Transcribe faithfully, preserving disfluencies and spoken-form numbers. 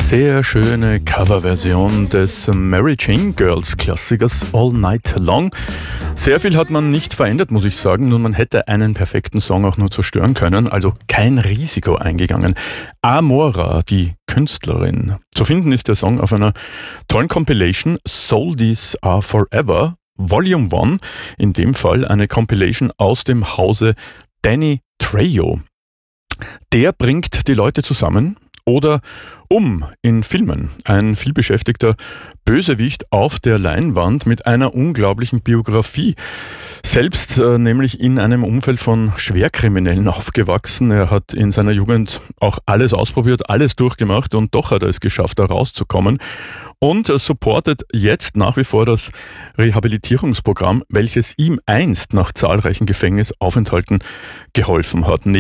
sehr schöne Coverversion des Mary Jane Girls Klassikers All Night Long. Sehr viel hat man nicht verändert, muss ich sagen, nur man hätte einen perfekten Song auch nur zerstören können, also kein Risiko eingegangen. Amora, die Künstlerin. Zu finden ist der Song auf einer tollen Compilation Soldies Are Forever, Volume eins, in dem Fall eine Compilation aus dem Hause Danny Trejo. Der bringt die Leute zusammen oder um in Filmen. Ein vielbeschäftigter Bösewicht auf der Leinwand mit einer unglaublichen Biografie. Selbst äh, nämlich in einem Umfeld von Schwerkriminellen aufgewachsen. Er hat in seiner Jugend auch alles ausprobiert, alles durchgemacht und doch hat er es geschafft, da rauszukommen. Und er supportet jetzt nach wie vor das Rehabilitierungsprogramm, welches ihm einst nach zahlreichen Gefängnisaufenthalten geholfen hat.